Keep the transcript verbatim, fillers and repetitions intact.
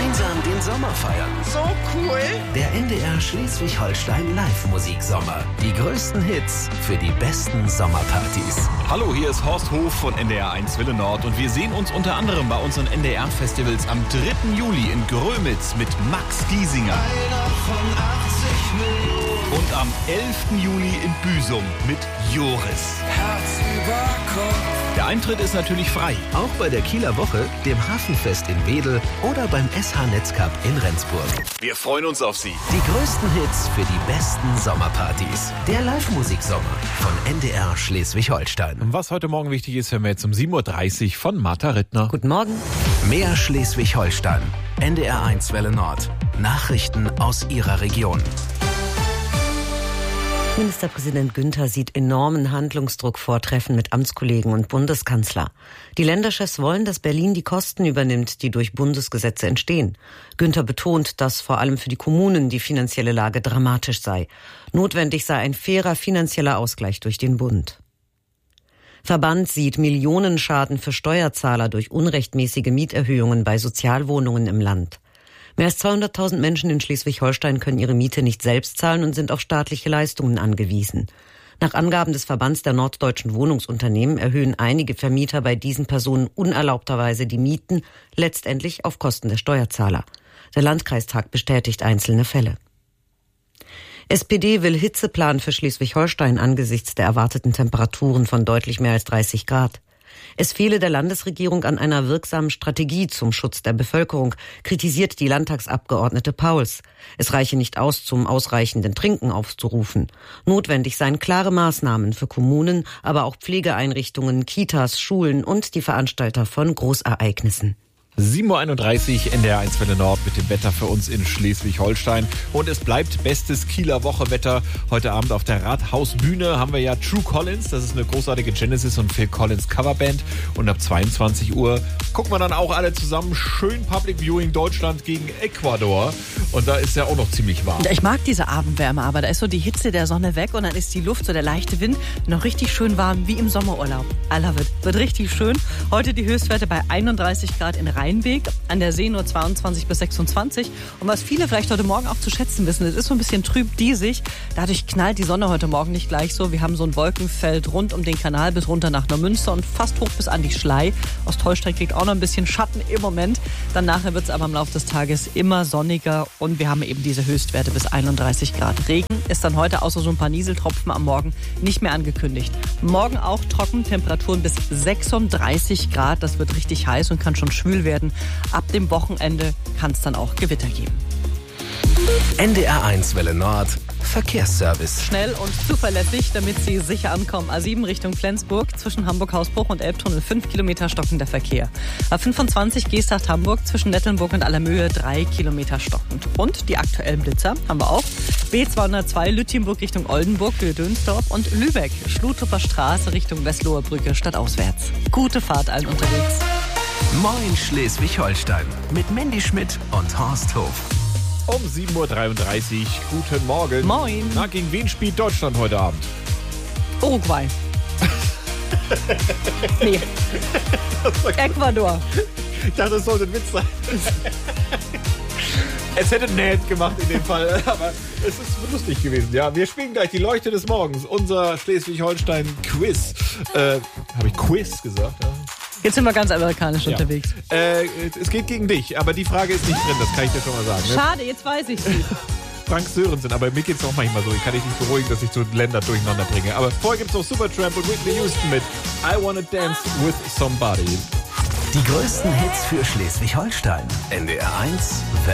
gemeinsam den Sommer feiern. So cool. Der N D R Schleswig-Holstein Live-Musiksommer. Die größten Hits für die besten Sommerpartys. Hallo, hier ist Horst Hof von N D R eins Welle Nord und wir sehen uns unter anderem bei unseren N D R-Festivals am dritten Juli in Grömitz mit Max Giesinger. Einer von achtzig Millionen. Und am elften Juli in Büsum mit Joris. Herz über Kopf. Der Eintritt ist natürlich frei. Auch bei der Kieler Woche, dem Hafenfest in Wedel oder beim S H-Netzcup in Rendsburg. Wir freuen uns auf Sie. Die größten Hits für die besten Sommerpartys. Der Live-Musiksommer von N D R Schleswig-Holstein. Was heute Morgen wichtig ist, hören wir jetzt um sieben Uhr dreißig von Martha Rittner. Guten Morgen. Mehr Schleswig-Holstein. N D R eins Welle Nord. Nachrichten aus Ihrer Region. Ministerpräsident Günther sieht enormen Handlungsdruck vor Treffen mit Amtskollegen und Bundeskanzler. Die Länderchefs wollen, dass Berlin die Kosten übernimmt, die durch Bundesgesetze entstehen. Günther betont, dass vor allem für die Kommunen die finanzielle Lage dramatisch sei. Notwendig sei ein fairer finanzieller Ausgleich durch den Bund. Verband sieht Millionenschaden für Steuerzahler durch unrechtmäßige Mieterhöhungen bei Sozialwohnungen im Land. Mehr als zweihunderttausend Menschen in Schleswig-Holstein können ihre Miete nicht selbst zahlen und sind auf staatliche Leistungen angewiesen. Nach Angaben des Verbands der norddeutschen Wohnungsunternehmen erhöhen einige Vermieter bei diesen Personen unerlaubterweise die Mieten, letztendlich auf Kosten der Steuerzahler. Der Landkreistag bestätigt einzelne Fälle. S P D will Hitzeplan für Schleswig-Holstein angesichts der erwarteten Temperaturen von deutlich mehr als dreißig Grad. Es fehle der Landesregierung an einer wirksamen Strategie zum Schutz der Bevölkerung, kritisiert die Landtagsabgeordnete Pauls. Es reiche nicht aus, zum ausreichenden Trinken aufzurufen. Notwendig seien klare Maßnahmen für Kommunen, aber auch Pflegeeinrichtungen, Kitas, Schulen und die Veranstalter von Großereignissen. sieben Uhr einunddreißig, N D R eins Welle Nord mit dem Wetter für uns in Schleswig-Holstein. Und es bleibt bestes Kieler Wochewetter. Heute Abend auf der Rathausbühne haben wir ja True Collins. Das ist eine großartige Genesis und Phil Collins Coverband. Und ab zweiundzwanzig Uhr gucken wir dann auch alle zusammen schön Public Viewing Deutschland gegen Ecuador. Und da ist ja auch noch ziemlich warm. Ich mag diese Abendwärme, aber da ist so die Hitze der Sonne weg und dann ist die Luft, so der leichte Wind, noch richtig schön warm, wie im Sommerurlaub. I love it. Wird richtig schön. Heute die Höchstwerte bei einunddreißig Grad in Rheinweg, an der See nur zweiundzwanzig bis sechsundzwanzig. Und was viele vielleicht heute Morgen auch zu schätzen wissen, es ist so ein bisschen trüb diesig. Dadurch knallt die Sonne heute Morgen nicht gleich so. Wir haben so ein Wolkenfeld rund um den Kanal bis runter nach Neumünster und fast hoch bis an die Schlei. Ostholstein kriegt auch noch ein bisschen Schatten im Moment. Dann nachher wird es aber im Laufe des Tages immer sonniger und wir haben eben diese Höchstwerte bis einunddreißig Grad. Regen ist dann heute außer so ein paar Nieseltropfen am Morgen nicht mehr angekündigt. Morgen auch trocken, Temperaturen bis sechsunddreißig Grad. Das wird richtig heiß und kann schon schwül werden. Ab dem Wochenende kann es dann auch Gewitter geben. N D R eins Welle Nord. Verkehrsservice. Schnell und zuverlässig, damit Sie sicher ankommen. A sieben Richtung Flensburg, zwischen Hamburg-Hausbruch und Elbtunnel fünf Kilometer stockender Verkehr. A fünfundzwanzig Geesthacht-Hamburg, zwischen Nettelnburg und Allermöhe drei Kilometer stockend. Und die aktuellen Blitzer haben wir auch. B zweihundertzwei Lütjenburg Richtung Oldenburg, Höhe Dönsdorf und Lübeck, Schluthofer Straße Richtung Westloher Brücke stadtauswärts. Gute Fahrt allen unterwegs. Moin Schleswig-Holstein mit Mandy Schmidt und Horst Hof. Um sieben Uhr dreiunddreißig, guten Morgen. Moin. Na, gegen wen spielt Deutschland heute Abend? Uruguay. Nee. Ecuador. Ich dachte, das sollte ein Witz sein. Es hätte nett gemacht in dem Fall, aber es ist lustig gewesen. Ja, wir spielen gleich die Leuchte des Morgens, unser Schleswig-Holstein-Quiz. Äh, habe ich Quiz gesagt? Ja. Jetzt sind wir ganz amerikanisch Ja. unterwegs. Äh, es geht gegen dich, aber die Frage ist nicht drin, das kann ich dir schon mal sagen. Ne? Schade, jetzt weiß ich sie. Frank Sörensen, aber mir geht es auch manchmal so. Ich kann dich nicht beruhigen, dass ich so Länder durcheinander bringe. Aber vorher gibt es noch Supertramp und Whitney Houston mit I Wanna Dance With Somebody. Die größten Hits für Schleswig-Holstein. N D R eins